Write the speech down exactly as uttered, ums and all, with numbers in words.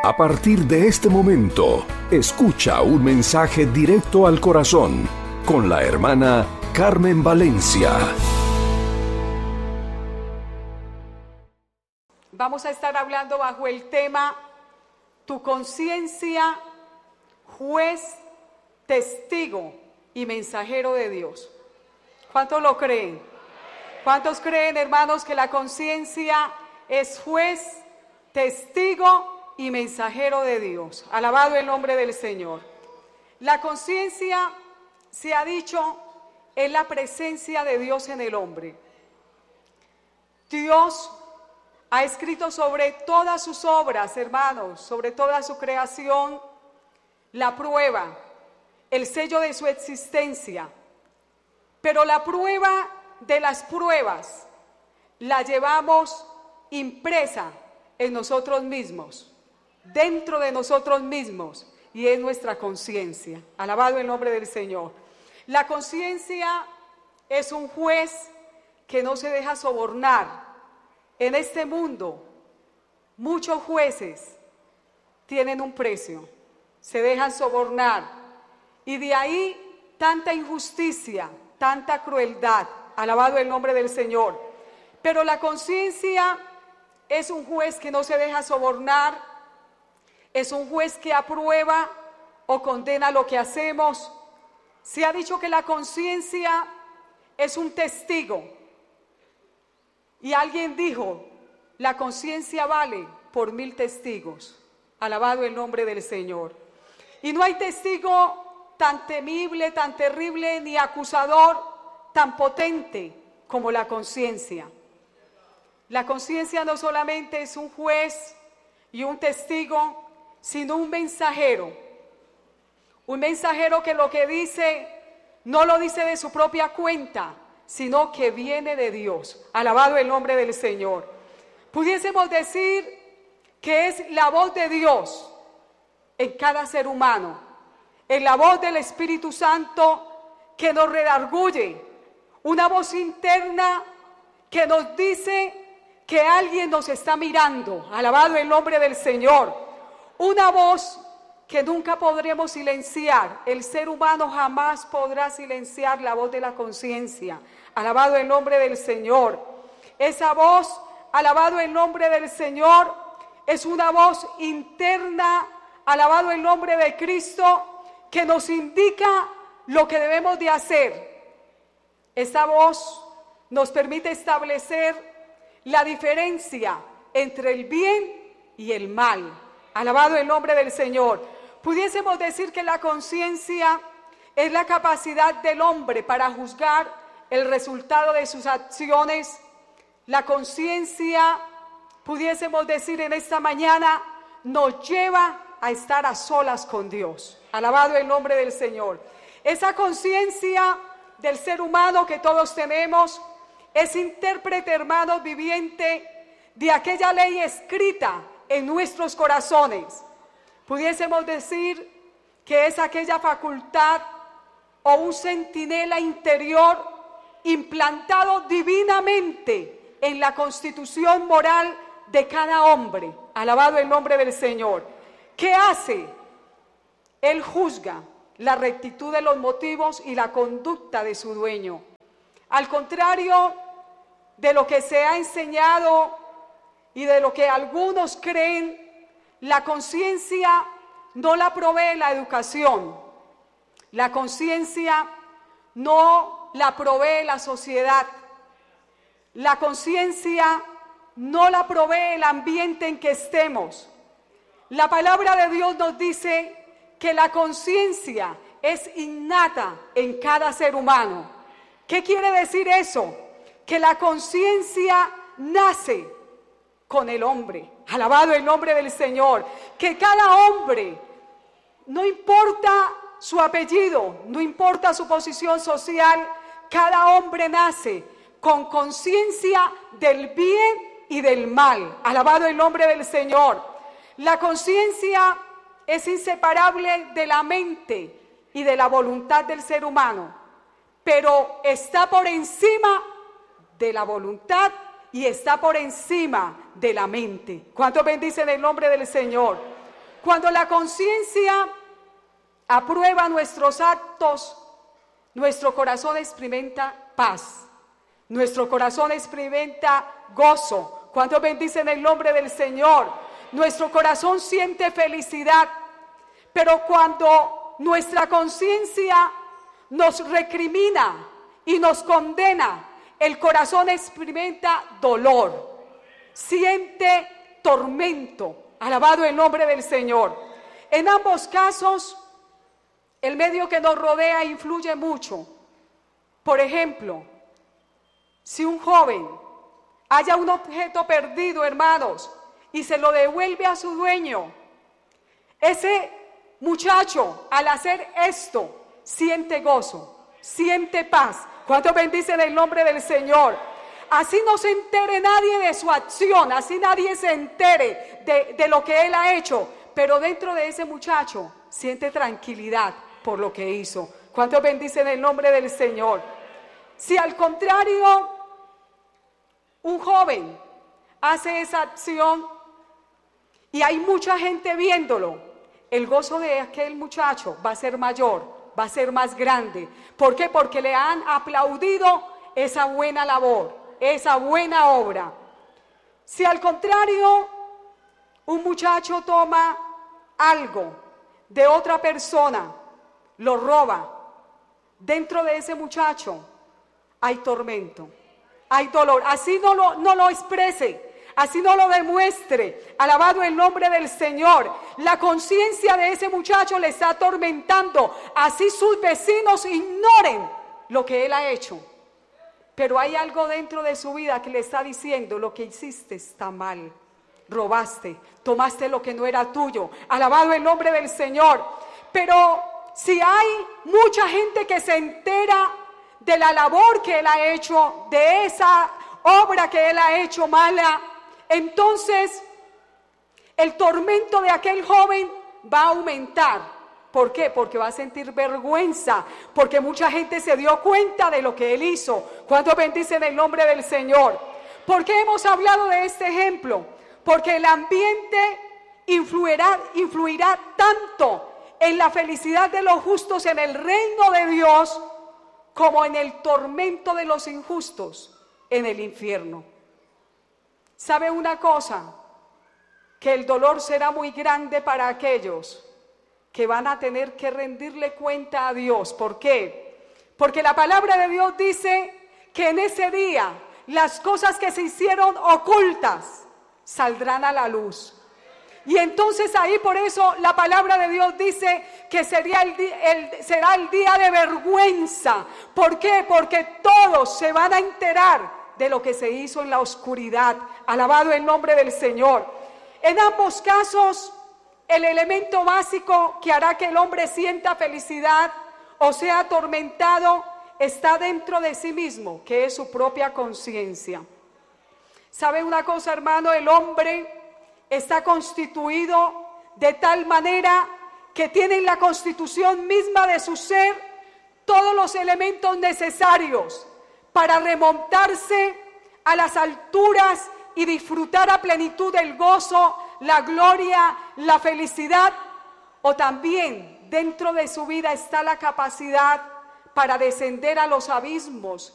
A partir de este momento, escucha un mensaje directo al corazón con la hermana Carmen Valencia. Vamos a estar hablando bajo el tema Tu conciencia, juez, testigo y mensajero de Dios. ¿Cuántos lo creen? ¿Cuántos creen, hermanos, que la conciencia es juez, testigo y mensajero de Dios? Alabado el nombre del Señor. La conciencia, se ha dicho, es la presencia de Dios en el hombre. Dios ha escrito sobre todas sus obras, hermanos, sobre toda su creación, la prueba, el sello de su existencia. Pero la prueba de las pruebas la llevamos impresa en nosotros mismos, dentro de nosotros mismos, y es nuestra conciencia. Alabado el nombre del Señor. La conciencia es un juez que no se deja sobornar. En este mundo, muchos jueces tienen un precio, se dejan sobornar, y de ahí tanta injusticia, tanta crueldad. Alabado el nombre del Señor. Pero la conciencia es un juez que no se deja sobornar, es un juez que aprueba o condena lo que hacemos. Se ha dicho que la conciencia es un testigo. Y alguien dijo, la conciencia vale por mil testigos. Alabado el nombre del Señor. Y no hay testigo tan temible, tan terrible, ni acusador tan potente como la conciencia. La conciencia no solamente es un juez y un testigo, sino un mensajero. Un mensajero que lo que dice, no lo dice de su propia cuenta, sino que viene de Dios. Alabado el nombre del Señor. Pudiésemos decir que es la voz de Dios en cada ser humano, en la voz del Espíritu Santo que nos redarguye, una voz interna que nos dice que alguien nos está mirando. Alabado el nombre del Señor. Una voz que nunca podremos silenciar. El ser humano jamás podrá silenciar la voz de la conciencia. Alabado el nombre del Señor. Esa voz, alabado el nombre del Señor, es una voz interna, alabado el nombre de Cristo, que nos indica lo que debemos de hacer. Esa voz nos permite establecer la diferencia entre el bien y el mal. Alabado el nombre del Señor. Pudiésemos decir que la conciencia es la capacidad del hombre para juzgar el resultado de sus acciones. La conciencia, pudiésemos decir en esta mañana, nos lleva a estar a solas con Dios. Alabado el nombre del Señor. Esa conciencia del ser humano que todos tenemos es intérprete, hermanos, viviente de aquella ley escrita en nuestros corazones. Pudiésemos decir que es aquella facultad o un centinela interior implantado divinamente en la constitución moral de cada hombre. Alabado el nombre del Señor. ¿Qué hace? Él juzga la rectitud de los motivos y la conducta de su dueño. Al contrario de lo que se ha enseñado y de lo que algunos creen, la conciencia no la provee la educación. La conciencia no la provee la sociedad. La conciencia no la provee el ambiente en que estemos. La palabra de Dios nos dice que la conciencia es innata en cada ser humano. ¿Qué quiere decir eso? Que la conciencia nace con el hombre. Alabado el nombre del Señor. Que cada hombre, no importa su apellido, no importa su posición social, cada hombre nace con conciencia del bien y del mal. Alabado el nombre del Señor. La conciencia es inseparable de la mente y de la voluntad del ser humano, pero está por encima de la voluntad y está por encima de la mente. ¿Cuántos bendicen el nombre del Señor? Cuando la conciencia aprueba nuestros actos, nuestro corazón experimenta paz, nuestro corazón experimenta gozo. ¿Cuántos bendicen el nombre del Señor? Nuestro corazón siente felicidad, pero cuando nuestra conciencia nos recrimina y nos condena, el corazón experimenta dolor, siente tormento. Alabado el nombre del Señor. En ambos casos, el medio que nos rodea influye mucho. Por ejemplo, si un joven haya un objeto perdido, hermanos, y se lo devuelve a su dueño, ese muchacho, al hacer esto, siente gozo, siente paz. ¿Cuántos bendicen el nombre del Señor? Así no se entere nadie de su acción, así nadie se entere de, de lo que él ha hecho, pero dentro de ese muchacho siente tranquilidad por lo que hizo. ¿Cuántos bendicen el nombre del Señor? Si al contrario, un joven hace esa acción y hay mucha gente viéndolo, el gozo de aquel muchacho va a ser mayor, va a ser más grande. ¿Por qué? Porque le han aplaudido esa buena labor, esa buena obra. Si al contrario, un muchacho toma algo de otra persona, lo roba, dentro de ese muchacho hay tormento, hay dolor. Así no lo, no lo exprese, así no lo demuestre. Alabado el nombre del Señor. La conciencia de ese muchacho le está atormentando, así sus vecinos ignoren lo que él ha hecho. Pero hay algo dentro de su vida que le está diciendo: lo que hiciste está mal, robaste, tomaste lo que no era tuyo. Alabado el nombre del Señor. Pero si hay mucha gente que se entera de la labor que él ha hecho, de esa obra que él ha hecho mala, entonces el tormento de aquel joven va a aumentar. ¿Por qué? Porque va a sentir vergüenza, porque mucha gente se dio cuenta de lo que él hizo. ¿Cuántos bendicen el nombre del Señor? ¿Por qué hemos hablado de este ejemplo? Porque el ambiente influirá, influirá tanto en la felicidad de los justos en el reino de Dios, como en el tormento de los injustos en el infierno. ¿Sabe una cosa? Que el dolor será muy grande para aquellos que van a tener que rendirle cuenta a Dios. ¿Por qué? Porque la palabra de Dios dice que en ese día las cosas que se hicieron ocultas saldrán a la luz. Y entonces ahí, por eso la palabra de Dios dice que sería el, el, será el día de vergüenza. ¿Por qué? Porque todos se van a enterar de lo que se hizo en la oscuridad. Alabado el nombre del Señor. En ambos casos, el elemento básico que hará que el hombre sienta felicidad o sea atormentado está dentro de sí mismo, que es su propia conciencia. ¿Sabe una cosa, hermano? El hombre está constituido de tal manera que tiene en la constitución misma de su ser todos los elementos necesarios para remontarse a las alturas y disfrutar a plenitud el gozo, la gloria, la felicidad. O también dentro de su vida está la capacidad para descender a los abismos